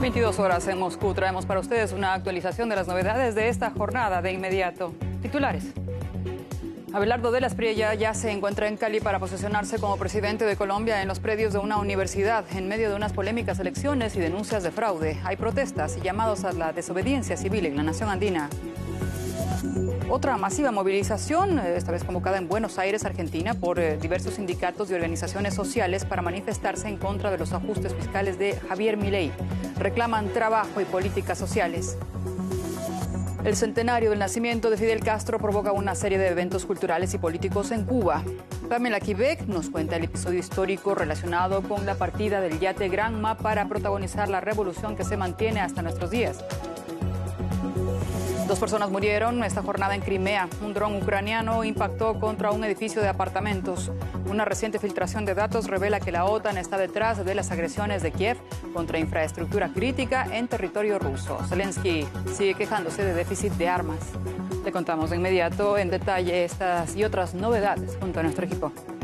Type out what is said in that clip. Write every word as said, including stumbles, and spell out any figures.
veintidós horas en Moscú. Traemos para ustedes una actualización de las novedades de esta jornada de inmediato. Titulares. Abelardo de la Espriella ya se encuentra en Cali para posesionarse como presidente de Colombia en los predios de una universidad en medio de unas polémicas elecciones y denuncias de fraude. Hay protestas y llamados a la desobediencia civil en la nación andina. Otra masiva movilización, esta vez convocada en Buenos Aires, Argentina, por eh, diversos sindicatos y organizaciones sociales para manifestarse en contra de los ajustes fiscales de Javier Milei. Reclaman trabajo y políticas sociales. El centenario del nacimiento de Fidel Castro provoca una serie de eventos culturales y políticos en Cuba. Pamela Quebec nos cuenta el episodio histórico relacionado con la partida del yate Granma para protagonizar la revolución que se mantiene hasta nuestros días. Dos personas murieron esta jornada en Crimea. Un dron ucraniano impactó contra un edificio de apartamentos. Una reciente filtración de datos revela que la OTAN está detrás de las agresiones de Kiev contra infraestructura crítica en territorio ruso. Zelensky sigue quejándose de déficit de armas. Le contamos de inmediato en detalle estas y otras novedades junto a nuestro equipo.